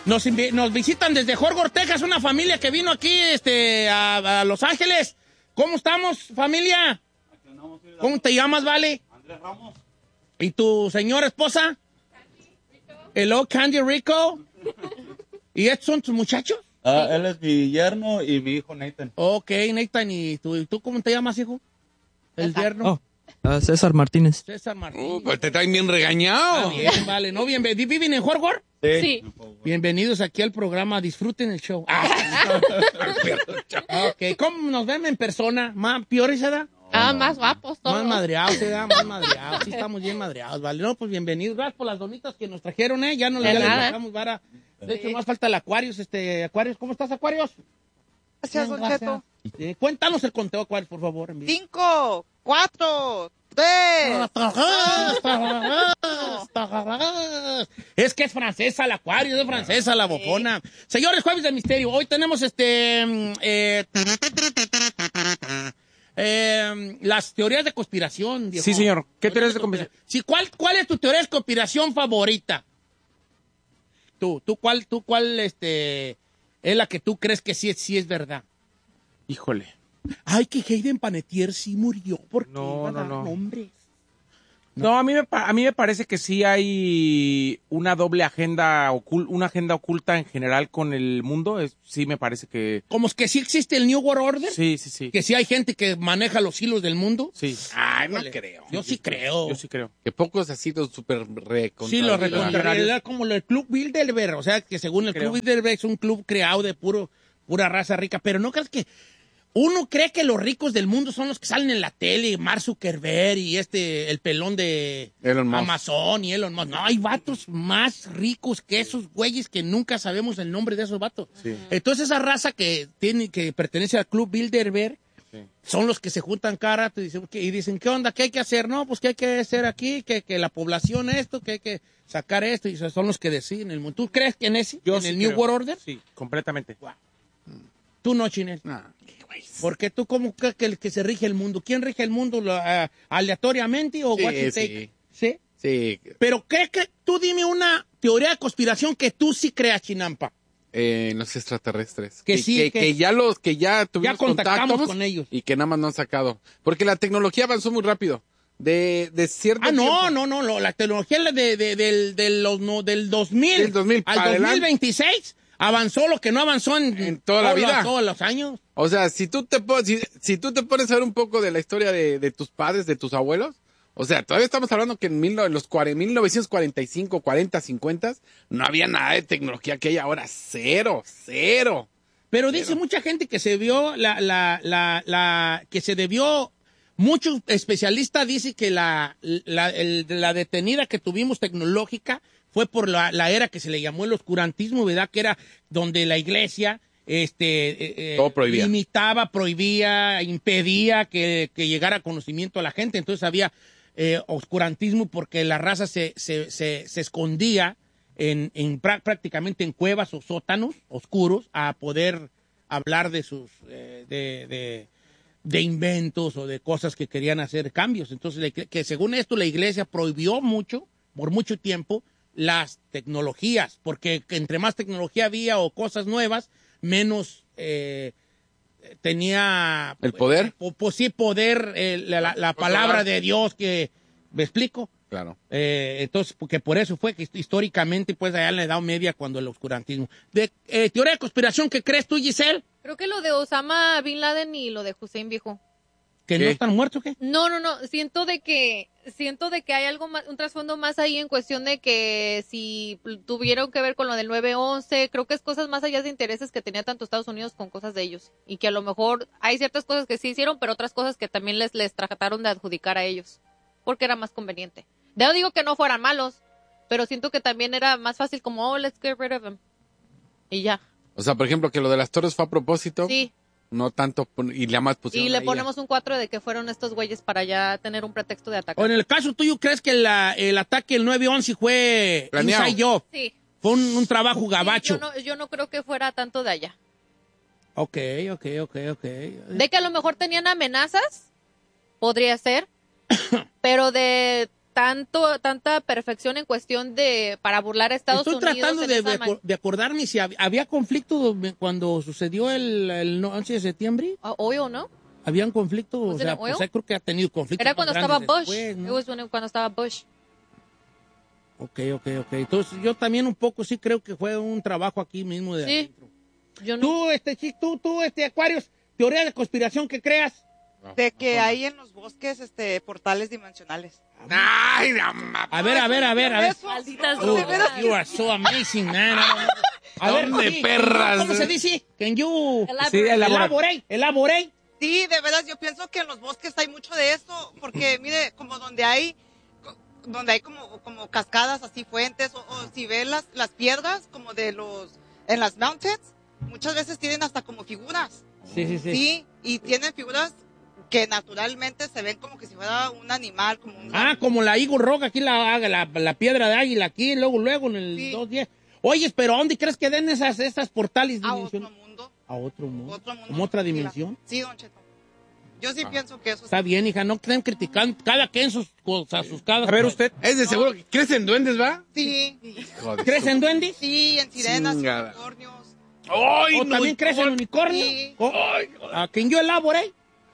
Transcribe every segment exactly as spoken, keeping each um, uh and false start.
Nos, invi- nos visitan desde Jorge, Texas, una familia que vino aquí este, a, a Los Ángeles. ¿Cómo estamos, familia? ¿Cómo te llamas, Vale? Andrés Ramos. ¿Y tu señora esposa? Hello, Candy Rico. ¿Y estos son tus muchachos? Ah, él es mi yerno y mi hijo Nathan. Ok, Nathan, ¿y tú, y tú cómo te llamas, hijo? El yerno. Oh, uh, César Martínez. César Martín. Uh, pues te traen bien regañado. Ah, bien, vale. ¿No? Bienvenidos. ¿Viven en Jorge? Sí. Bienvenidos aquí al programa. Disfruten el show. Ah. Ok, ¿cómo nos ven en persona? ¿Más peores, se da? Ah, más guapos todos. Más madreados, se da, más madreados. Sí, estamos bien madreados, vale. No, pues bienvenidos. Gracias por las donitas que nos trajeron, ¿eh? Ya no De le nada. bajamos vara. De hecho, más falta el Aquarius, este, Aquarius. ¿Cómo estás, Aquarius? Gracias, Bien, Don Cheto. Eh, cuéntanos el conteo, Aquarius, por favor. envíe. Cinco, cuatro, tres. Es que es francesa la Acuario, es francesa la bofona. Señores, Jueves de Misterio, hoy tenemos este mm, eh, eh, las teorías de conspiración. viejo. Sí, señor. ¿Qué teorías de conspiración? Sí, ¿cuál, ¿cuál es tu teoría de conspiración favorita? Tú, tú, ¿cuál, tú, cuál, este, es la que tú crees que sí, es- sí es verdad? Híjole. Ay, que Hayden Panettiere sí murió porque No, iba a no, dar no. nombres. No, a mí, me, pa- a mí me parece que sí hay una doble agenda, ocul- una agenda oculta en general con el mundo. Es- sí me parece que... Como es que sí existe el New World Order. Sí, sí, sí. Que sí hay gente que maneja los hilos del mundo. Sí. Ay, no vale. creo. Yo sí creo. Yo sí creo. Que pocos así los super recontra. Sí, lo Contrarios. recontraría como el Club Bilderberg. O sea, que según el Creo. Club Bilderberg es un club creado de puro, pura raza rica. Pero no crees que uno cree que los ricos del mundo son los que salen en la tele, Mark Zuckerberg y este, el pelón de Elon Musk. Amazon y Elon Musk. No, hay vatos más ricos que esos güeyes que nunca sabemos el nombre de esos vatos. Sí. Entonces esa raza que tiene, que pertenece al Club Bilderberg, Sí. son los que se juntan cara y dicen, ¿qué- y dicen, ¿qué onda? ¿Qué hay que hacer? No, pues ¿qué hay que hacer aquí? Que, que la población esto, que hay que sacar esto, y esos son los que deciden el mundo. ¿Tú crees que en ese, Yo en sí el New creo. World Order? Sí, completamente. Tú no, Chinel. Nah. Porque tú, ¿cómo crees que, el que se rige el mundo? ¿Quién rige el mundo? ¿Lo, ah, ¿Aleatoriamente o Sí, what you sí. take? ¿Sí? Sí, Pero ¿qué, qué? Tú dime una teoría de conspiración que tú sí creas, Chinampa. eh, los extraterrestres. Que sí, que, que- que ya los, que ya tuvimos Ya contactamos contactos con ellos. y que nada más no han sacado. Porque la tecnología avanzó muy rápido. De, de cierto Ah, no, tiempo- no, no, lo- la tecnología de, de- del, de los, no, del dos mil, Del dos mil al para dos mil adelante. veintiséis avanzó lo que no avanzó en, En toda la todos los- vida. todos los años. O sea, si tú te po- si, si tú te pones a ver un poco de la historia de, de tus padres, de tus abuelos, o sea, todavía estamos hablando que en mil, no- los cuare- mil novecientos cuarenta y cinco, cuarenta, cincuenta no había nada de tecnología que hay ahora. Cero, cero. Pero dice mucha gente que se vio la, la, la, la, que se debió, muchos especialistas dicen que la, la, el- la detenida que tuvimos tecnológica fue por la, la era que se le llamó el oscurantismo, ¿verdad? Que era donde la iglesia, este, eh, eh, Todo prohibía. limitaba, prohibía, impedía que, que llegara conocimiento a la gente. Entonces había eh, oscurantismo porque la raza se, se, se, se escondía en, en prá- prácticamente en cuevas o sótanos oscuros a poder hablar de sus eh, de, de, de inventos o de cosas que querían hacer cambios. Entonces, la igle- que según esto la iglesia prohibió mucho, por mucho tiempo, las tecnologías, porque entre más tecnología había o cosas nuevas, menos eh, tenía ¿El poder? po- po- sí, poder, eh, la, la- la palabra de Dios que, ¿me explico? Claro. Eh, entonces, porque por eso fue que históricamente, pues, allá en la Edad Media, cuando el oscurantismo. De, eh, teoría de conspiración, ¿qué crees tú, Giselle? Creo que lo de Osama Bin Laden y lo de Hussein viejo. ¿Que ¿Qué? no están muertos o qué? No, no, no. Siento de que siento de que hay algo más, un trasfondo más ahí en cuestión de que si tuvieron que ver con lo del nueve once, creo que es cosas más allá de intereses que tenía tanto Estados Unidos con cosas de ellos y que a lo mejor hay ciertas cosas que sí hicieron, pero otras cosas que también les les trataron de adjudicar a ellos porque era más conveniente. No digo que no fueran malos, pero siento que también era más fácil como oh, let's get rid of them y ya. O sea, por ejemplo, que lo de las torres fue a propósito. Sí. No tanto, pon- y la más pusieron Y le ahí, ponemos un cuatro de que fueron estos güeyes para ya tener un pretexto de ataque. O en el caso tuyo, ¿crees que la- el ataque del nueve once fue Planeado. inside job? Sí. Fue un, un trabajo gabacho. Sí, yo, no, yo no creo que fuera tanto de allá. Ok, ok, ok, ok. De que a lo mejor tenían amenazas, podría ser, pero de tanto, tanta perfección en cuestión de, para burlar a Estados Estoy Unidos. tratando en de, esa de, man- de acordarme si hab- había conflicto cuando sucedió el, el once de septiembre. Ah, obvio, ¿no? ¿Había un conflicto? O ¿Was it sea, an pues, oil? creo que ha tenido conflictos Era cuando más estaba grandes Bush. después, ¿no? It was when- cuando estaba Bush. Ok, ok, ok. Entonces yo también un poco sí creo que fue un trabajo aquí mismo de Sí. adentro. Yo no. Tú, este chico, tú, tú, este Acuarios, teoría de conspiración que creas. De que hay en los bosques este portales dimensionales. Ay, la ma- A ver, a ver, a ver, a ver. Eso, Malditas no, de veras Oh, you are so amazing, man. A ver, ¿Dónde, sí, perras? ¿cómo se dice? Can you Elaborate. Sí, elabora. elaborate? Elaborate. Sí, de veras, yo pienso que en los bosques hay mucho de eso, porque mire, como donde hay, donde hay como, como cascadas, así fuentes, o, o si ven las, las piedras, como de los, en las mountains, muchas veces tienen hasta como figuras, Sí, sí, sí. sí, y tienen figuras que naturalmente se ven como que si fuera un animal, como un... Ah, como la Eagle Rock, aquí la, la, la piedra de águila, aquí, luego, luego en el Sí. dos diez. Oye, pero ¿a dónde crees que den esas, esas portales a otro dimensionales? mundo, A otro mundo. otro mundo. ¿Como otra Sí, la- dimensión? Sí, don Cheto. Yo sí pienso que eso Está bien, hija, no estén criticando cada quien sus cosas, sus cada. A ver, usted. Es de seguro que crecen duendes, ¿va? sí, Hijo de ¿Crees su- en duendes? sí, en sirenas, Chingada. unicornios. ¡Ay, ¿O no! también crees en unicornio? Sí. ¿O- ¿A quién yo elabore?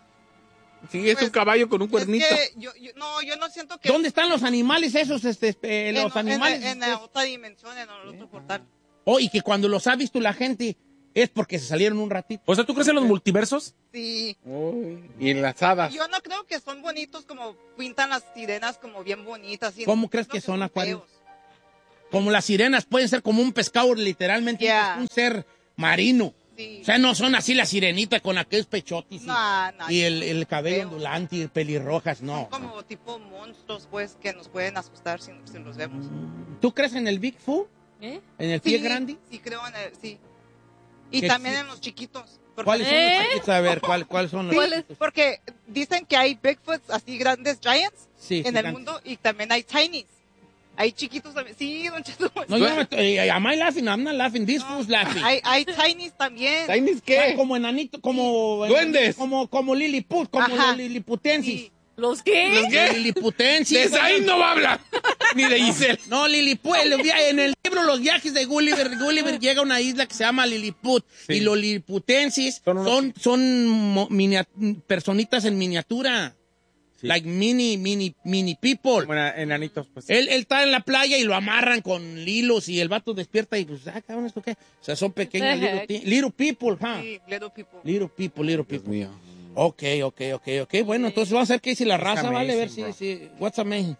Sí, es Pues, un caballo con un cuernito. Es que yo, yo- no, yo no siento que... ¿Dónde están los animales esos, este, eh, en, los en- animales? En, la otra dimensión, en el otro portal. Oh, y que cuando los ha visto la gente es porque se salieron un ratito. O sea, ¿tú crees en los multiversos? Sí. Uy, y en las hadas. Yo no creo que son bonitos como pintan las sirenas como bien bonitas. y ¿Cómo no crees creo que son, Acuario? feos. Como las sirenas pueden ser como un pescado, literalmente Yeah. un ser marino. Sí. O sea, no son así las sirenitas con aquellos pechotis y, No, no, y el, el cabello feos. ondulante y pelirrojas, Son no. como tipo monstruos, pues, que nos pueden asustar si, si los vemos. ¿Tú crees en el Bigfoot? ¿Eh? ¿En el pie Sí, grande? Sí, creo en el... Sí. Y ¿Qué también sí? en los chiquitos. Porque, ¿Cuáles son ¿Eh? los chiquitos? A ver, ¿cuál- ¿cuáles son los Sí, ¿Cuáles? chiquitos? porque dicen que hay Bigfoots así grandes, giants, Sí, en gigantes. el mundo, y también hay tinies. Hay chiquitos también. Sí, don Cheto. No, yo no me estoy... eh, Am I laughing? I'm not laughing. This fool's laughing. Hay, hay tinies también. ¿Tienes Ah, qué? como enanito, como... Duendes. Como, como Lilliput, como Ajá. los Liliputensis. Sí. ¿Los qué? ¿Los qué? Los Liliputensis. De ahí no va a hablar. Ni de Giselle. No, Lilliput, el via- en el libro Los viajes de Gulliver, Gulliver llega a una isla que se llama Lilliput. Sí. Y los Liliputensis Son son, unos- son, mo- minia- personitas en miniatura. Sí. Like mini, mini, mini people. Como ena- enanitos, pues. Él, él está en la playa y lo amarran con hilos y el vato despierta y pues, ah, cabrón, ¿esto qué? O sea, son pequeños The little, heck? ti- little people, huh? Sí, little people. Little people, little Dios people. mío. Ok, ok, ok, ok. Bueno, entonces vamos a ver qué dice la raza, amazing, ¿vale? A ver si, bro. si, what's amazing.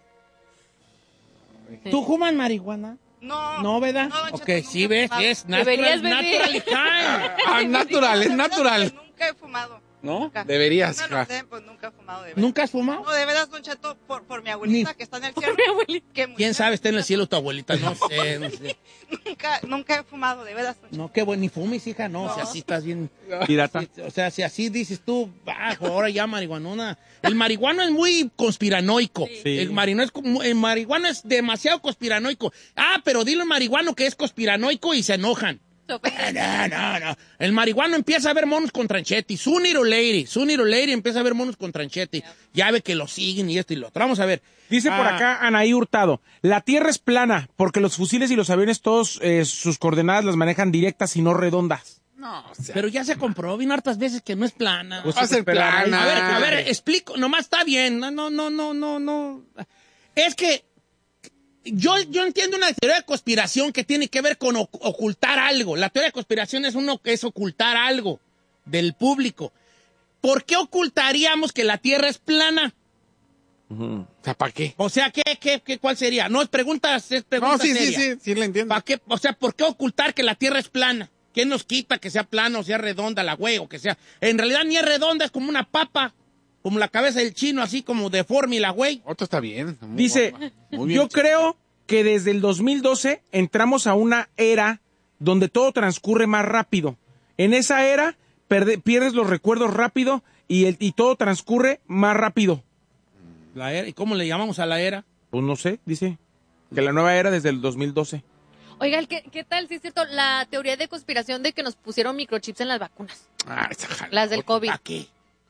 ¿Tú fumas marihuana? No. No, ¿verdad? No, don Ok, Cheto, sí, nunca he ves, fumado. es natural, Deberías beber. natural time. Ah, natural, es natural. Nunca he fumado. ¿No? Nunca. Deberías, No, hija. no sé, pues nunca he fumado de veras. ¿Nunca has fumado? No, de veras, don Cheto, por, por mi abuelita Ni- que está en el cielo. Mi abuelita. que murió. ¿Quién sabe? Está en el cielo tu abuelita, no sé, no sé. Nunca, nunca he fumado, de veras, don Cheto. No, qué bueno, ni fumes, hija, no, No. si así estás bien. Pirata. Sí, o sea, si así dices tú, bajo, ahora ya marihuanona. El marihuano es muy conspiranoico. Sí. El, marihuano es, como- el marihuano es demasiado conspiranoico. Ah, pero dile al marihuano que es conspiranoico y se enojan. Se ofende. Ah, no, no, no. El marihuano empieza a ver monos con tranchetti. Sooner or later, sooner or later empieza a ver monos con tranchetti. Ya ve que lo siguen y esto y lo otro. Vamos a ver. Dice por Ah, acá Anaí Hurtado, la Tierra es plana porque los fusiles y los aviones todos eh, sus coordenadas las manejan directas y no redondas. No, o sea, Pero ya se comprobó bien hartas veces que no es plana. Pues va a ser esperar. plana. A ver, a ver, explico, nomás está bien. No, no, no, no, no, no. Es que yo, yo entiendo una teoría de conspiración que tiene que ver con oc- ocultar algo. La teoría de conspiración es uno que es ocultar algo del público. ¿Por qué ocultaríamos que la Tierra es plana? O sea, ¿para qué? O sea, ¿qué, qué, qué, cuál sería? No es pregunta, es pregunta No, sí, sí, seria. sí, sí, la entiendo. ¿Para qué? O sea, ¿por qué ocultar que la Tierra es plana? ¿Qué nos quita que sea plana o sea redonda la güey o que sea? En realidad ni es redonda, es como una papa, como la cabeza del chino, así como deforme la güey. Otro está bien. Muy Dice, guapa. Muy bien, yo chica. creo que desde el dos mil doce entramos a una era donde todo transcurre más rápido. En esa era perde- pierdes los recuerdos rápido y, el, y todo transcurre más rápido. La era, ¿y cómo le llamamos a la era? Pues no sé, dice que la nueva era desde el dos mil doce. Oiga, ¿qué, ¿qué tal? Sí es cierto, la teoría de conspiración de que nos pusieron microchips en las vacunas. Ah, esa jala. Las del COVID. ¿Para qué?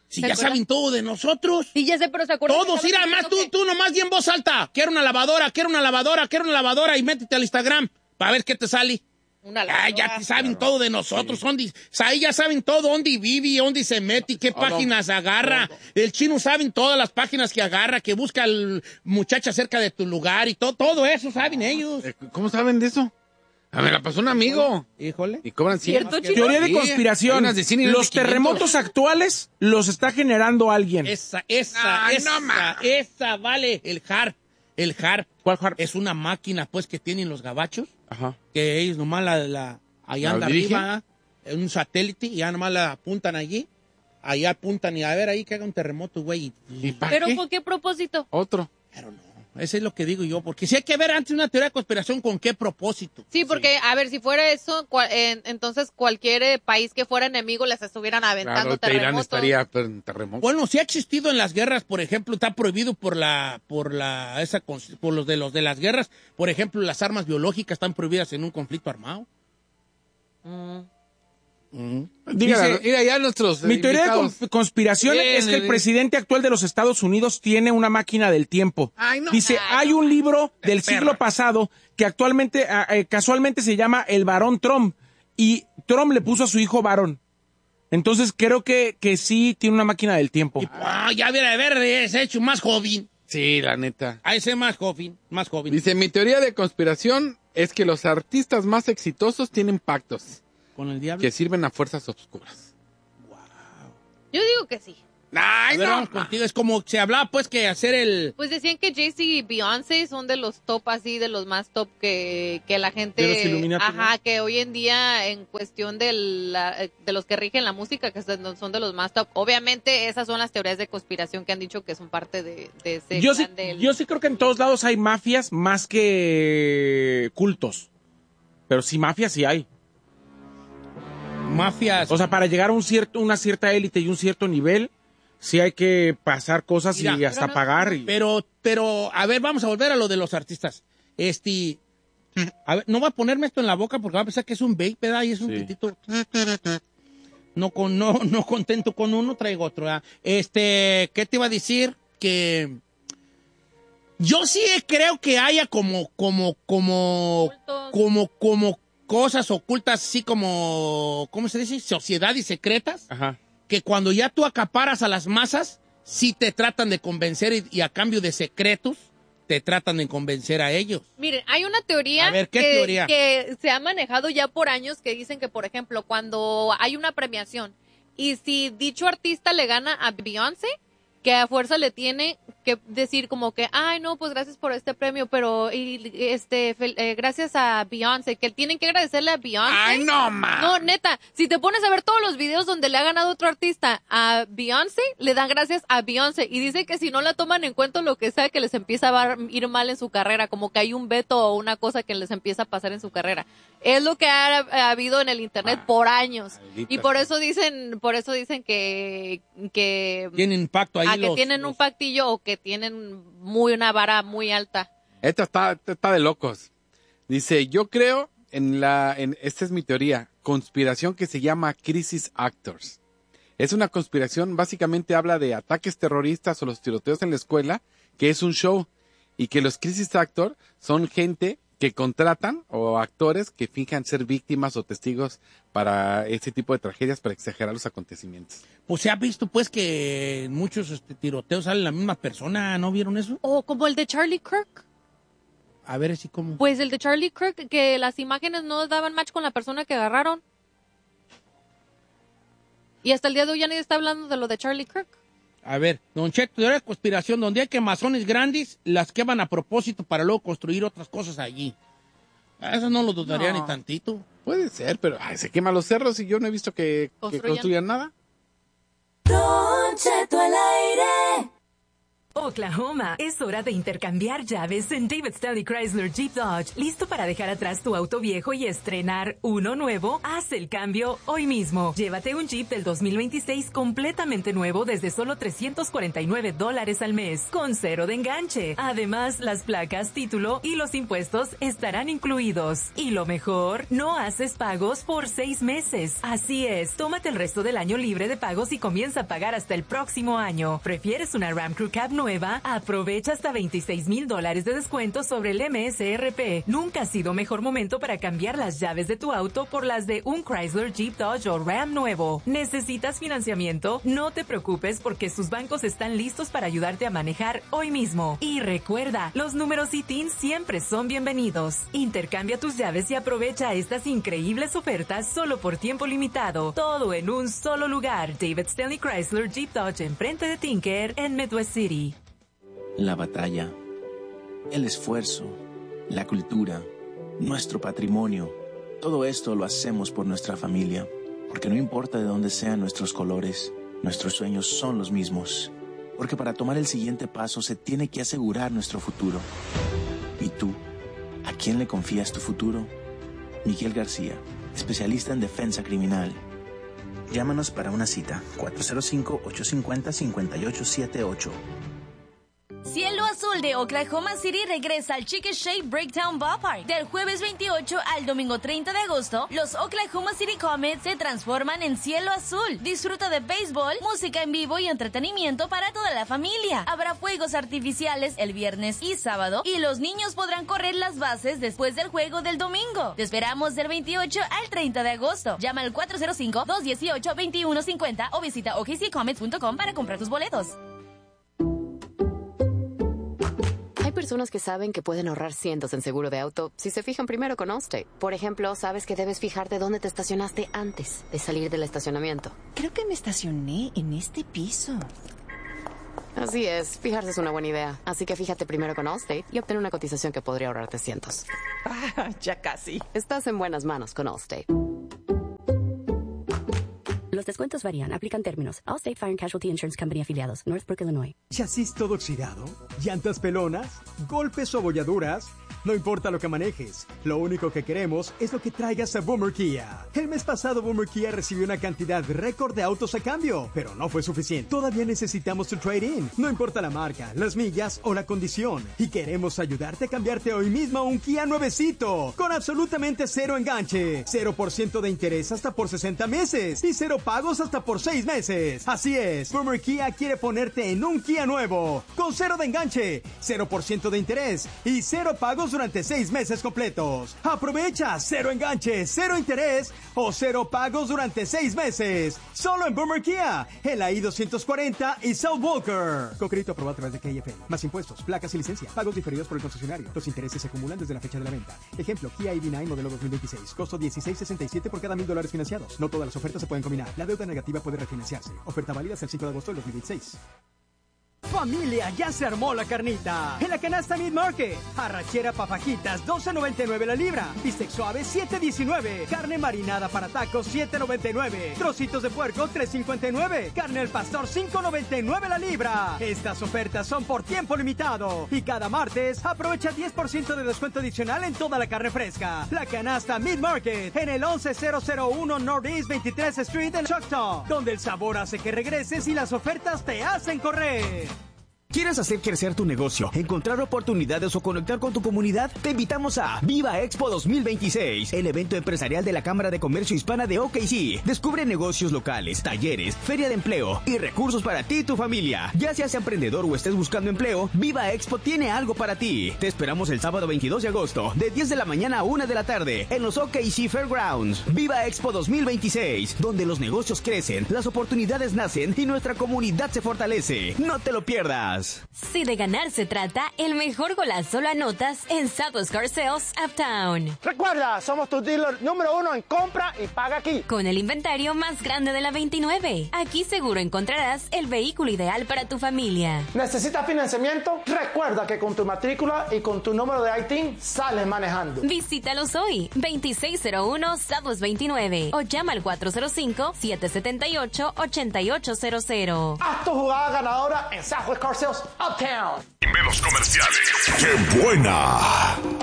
Si ¿Se ya acuerdan? saben todo de nosotros. Sí, ya sé, pero ¿se acuerdan? Todos, que mira, estaban más tú, diciendo tú nomás di en voz alta. Quiero una lavadora, quiero una lavadora, quiero una lavadora y métete al Instagram para ver qué te sale. que Una Ah, lavadora. ya te saben todo de nosotros, dónde, ahí ya saben todo, dónde vive, dónde se mete, qué páginas agarra. El chino saben todas las páginas que agarra, que busca al muchacha cerca de tu lugar y todo, todo eso saben ellos. Eh, ¿Cómo saben de eso? Ah, me la pasó un amigo. Híjole. Y cobran cien. ¿Cierto, Chino? Teoría de Sí, conspiración. hay unas de cien y unas Los de quinientos. terremotos actuales los está generando alguien. Esa, esa, Ah, esa, no ma- esa, vale. El harp, el harp. ¿Cuál, Juan? Es una máquina, pues, que tienen los gabachos, Ajá. que ellos nomás la, la allá ¿La anda dirigen? arriba, en un satélite, y ya nomás la apuntan allí. Allá apuntan y a ver ahí que haga un terremoto, güey. ¿Y para ¿Pero qué? con qué propósito? Otro. Pero no, eso es lo que digo yo, porque si hay que ver antes una teoría de conspiración con qué propósito. Sí, porque, a ver, si fuera eso, cua- en- entonces cualquier eh, país que fuera enemigo les estuvieran aventando Claro, Irán terremotos. estaría pero, en terremoto. Bueno, si ha existido en las guerras, por ejemplo, está prohibido por la, por la, esa, cons- por los de los de las guerras, por ejemplo, las armas biológicas están prohibidas en un conflicto armado. Mm. Dígale, Dice- mira ya nuestros Mi teoría de invitados. con- conspiración Bien, es que el bien. presidente actual de los Estados Unidos tiene una máquina del tiempo. Ay, no. Dice, hay un libro del Perra. siglo pasado que actualmente, ah, eh, casualmente se llama El Barón Trump. Y Trump le puso a su hijo varón. Entonces creo que, que sí tiene una máquina del tiempo. Y, ah, ya viene a ver, es hecho más joven. Sí, la neta. A ese más joven, más joven. Dice, mi teoría de conspiración es que los artistas más exitosos tienen pactos Con el diablo. que sirven a fuerzas oscuras. Yo digo que sí. Ay, A ver, no. vamos contigo. Es como se hablaba, pues, que hacer el... Pues decían que Jay-Z y Beyoncé son de los top así, de los más top que, que la gente... De los Illuminati, Ajá, ¿no? que hoy en día en cuestión de, la, de los que rigen la música, que son son de los más top. Obviamente esas son las teorías de conspiración que han dicho que son parte de, de ese Yo sí, clan del- yo sí creo que en todos lados hay mafias más que cultos. Pero sí mafias sí hay. Mafias. O sea, para llegar a un cierto, una cierta élite y un cierto nivel, sí hay que pasar cosas Mira, y hasta pero no- pagar. Y... Pero, pero, a ver, vamos a volver a lo de los artistas. Este, a ver, no voy a ponerme esto en la boca porque va a pensar que es un vape, ¿verdad? Y es un Sí. titito. No, con, no, no contento con uno, traigo otro, ¿verdad? Este, ¿qué te iba a decir? Que yo sí creo que haya como, como, como, Cultos. como, como cosas ocultas, así como, ¿cómo se dice? Sociedades secretas. Ajá. Que cuando ya tú acaparas a las masas, sí te tratan de convencer y, y a cambio de secretos, te tratan de convencer a ellos. Miren, hay una teoría, A ver, ¿qué que, teoría? que se ha manejado ya por años que dicen que, por ejemplo, cuando hay una premiación y si dicho artista le gana a Beyoncé, que a fuerza le tiene que decir como que, ay, no, pues gracias por este premio, pero y, este fel- eh, gracias a Beyoncé, que tienen que agradecerle a Beyoncé. Ay, no, ma. No, neta, si te pones a ver todos los videos donde le ha ganado otro artista a Beyoncé, le dan gracias a Beyoncé y dice que si no la toman en cuenta lo que sea que les empieza a ir mal en su carrera, como que hay un veto o una cosa que les empieza a pasar en su carrera. Es lo que ha, ha habido en el internet Ah, por años maldita y por sea. eso dicen, por eso dicen que que Tienen impacto ahí a que los- tienen los- un pactillo o que tienen muy una vara muy alta. Esta está, esta está de locos. Dice, yo creo en la, en, esta es mi teoría, conspiración que se llama Crisis Actors. Es una conspiración, básicamente habla de ataques terroristas o los tiroteos en la escuela, que es un show, y que los Crisis Actors son gente que contratan o actores que finjan ser víctimas o testigos para ese tipo de tragedias para exagerar los acontecimientos. Pues se ha visto pues que en muchos este, tiroteos sale la misma persona, ¿no vieron eso? O como el de Charlie Kirk. A ver si como... Pues el de Charlie Kirk, que las imágenes no daban match con la persona que agarraron. Y hasta el día de hoy ya nadie está hablando de lo de Charlie Kirk. A ver, Don Cheto, teoría de conspiración, donde hay quemazones grandes, las queman a propósito para luego construir otras cosas allí. Eso no lo dudaría No. ni tantito. Puede ser, pero ay, se queman los cerros y yo no he visto que, que Construyan. construyan nada. Don Cheto al aire. Oklahoma, es hora de intercambiar llaves en David Stanley Chrysler Jeep Dodge. ¿Listo para dejar atrás tu auto viejo y estrenar uno nuevo? Haz el cambio hoy mismo. Llévate un Jeep del dos mil veintiséis completamente nuevo desde solo trescientos cuarenta y nueve dólares al mes, con cero de enganche. Además, las placas, título y los impuestos estarán incluidos. Y lo mejor, no haces pagos por seis meses. Así es, tómate el resto del año libre de pagos y comienza a pagar hasta el próximo año. ¿Prefieres una Ram Crew Cab nueva? Aprovecha hasta veintiséis mil dólares de descuento sobre el M S R P. Nunca ha sido mejor momento para cambiar las llaves de tu auto por las de un Chrysler, Jeep, Dodge o Ram nuevo. ¿Necesitas financiamiento? No te preocupes porque sus bancos están listos para ayudarte a manejar hoy mismo. Y recuerda, los números I T I N siempre son bienvenidos. Intercambia tus llaves y aprovecha estas increíbles ofertas solo por tiempo limitado. Todo en un solo lugar. David Stanley Chrysler Jeep Dodge enfrente de Tinker en Midwest City. La batalla, el esfuerzo, la cultura, nuestro patrimonio, todo esto lo hacemos por nuestra familia, porque no importa de dónde sean nuestros colores, nuestros sueños son los mismos, porque para tomar el siguiente paso se tiene que asegurar nuestro futuro. ¿Y tú? ¿A quién le confías tu futuro? Miguel García, especialista en defensa criminal. Llámanos para una cita, cuatro cero cinco, ocho cinco cero, cinco ocho siete ocho. Cielo Azul de Oklahoma City regresa al Chicken Shape Breakdown Ballpark. Del jueves veintiocho al domingo treinta de agosto, los Oklahoma City Comets se transforman en Cielo Azul. Disfruta de béisbol, música en vivo y entretenimiento para toda la familia. Habrá fuegos artificiales el viernes y sábado y los niños podrán correr las bases después del juego del domingo. Te esperamos del veintiocho al treinta de agosto. Llama al cuatro cero cinco, dos uno ocho, dos uno cinco cero o visita o k c comets punto com para comprar tus boletos. Hay personas que saben que pueden ahorrar cientos en seguro de auto si se fijan primero con Allstate. Por ejemplo, sabes que debes fijarte dónde te estacionaste antes de salir del estacionamiento. Creo que me estacioné en este piso. Así es, fijarse es una buena idea. Así que fíjate primero con Allstate y obtén una cotización que podría ahorrarte cientos. Ah, ya casi. Estás en buenas manos con Allstate. Los descuentos varían. Aplican términos. Allstate Fire and Casualty Insurance Company afiliados. Northbrook, Illinois. ¿Chasis todo oxidado? ¿Llantas pelonas? ¿Golpes o abolladuras? No importa lo que manejes, lo único que queremos es lo que traigas a Boomer Kia. El mes pasado Boomer Kia recibió una cantidad récord de autos a cambio, pero no fue suficiente. Todavía necesitamos tu trade-in. No importa la marca, las millas o la condición. Y queremos ayudarte a cambiarte hoy mismo a un Kia nuevecito, con absolutamente cero enganche, cero por ciento de interés hasta por sesenta meses y cero pagos hasta por seis meses. Así es, Boomer Kia quiere ponerte en un Kia nuevo, con cero de enganche, cero por ciento de interés y cero pagos durante seis meses completos. Aprovecha cero enganche, cero interés o cero pagos durante seis meses. Solo en Boomer Kia, en la I doscientos cuarenta y South Walker. Con crédito aprobado a través de K F M. Más impuestos, placas y licencia. Pagos diferidos por el concesionario. Los intereses se acumulan desde la fecha de la venta. Ejemplo, Kia I V nueve modelo dos mil veintiséis. Costo dieciséis sesenta y siete por cada mil dólares financiados. No todas las ofertas se pueden combinar. La deuda negativa puede refinanciarse. Oferta válida hasta el cinco de agosto del dos mil veintiséis. Familia, ya se armó la carnita. En la canasta Meat Market. Arrachera pa' fajitas, doce noventa y nueve la libra. Bistec suave, siete diecinueve. Carne marinada para tacos, siete noventa y nueve. Trocitos de puerco, tres cincuenta y nueve. Carne al pastor, cinco noventa y nueve la libra. Estas ofertas son por tiempo limitado. Y cada martes, aprovecha diez por ciento de descuento adicional en toda la carne fresca. La canasta Meat Market, en el once mil uno Northeast veintitrés Street en Choctaw, donde el sabor hace que regreses y las ofertas te hacen correr. ¿Quieres hacer crecer tu negocio, encontrar oportunidades o conectar con tu comunidad? Te invitamos a Viva Expo dos mil veintiséis, el evento empresarial de la Cámara de Comercio Hispana de O K C. Descubre negocios locales, talleres, feria de empleo y recursos para ti y tu familia. Ya seas emprendedor o estés buscando empleo, Viva Expo tiene algo para ti. Te esperamos el sábado veintidós de agosto, de diez de la mañana a una de la tarde, en los O K C Fairgrounds. Viva Expo dos mil veintiséis, donde los negocios crecen, las oportunidades nacen y nuestra comunidad se fortalece. No te lo pierdas. Si de ganar se trata, el mejor golazo lo anotas en Southwest Car Sales Uptown. Recuerda, somos tu dealer número uno en compra y paga aquí. Con el inventario más grande de la veintinueve. Aquí seguro encontrarás el vehículo ideal para tu familia. ¿Necesitas financiamiento? Recuerda que con tu matrícula y con tu número de I T I N sales manejando. Visítalos hoy, veintiséis cero uno Southwest veintinueve o llama al cuatro cero cinco, siete siete ocho, ocho ocho cero cero. Haz tu jugada ganadora en Southwest Car Sales Uptown. Menos comerciales. ¡Qué buena!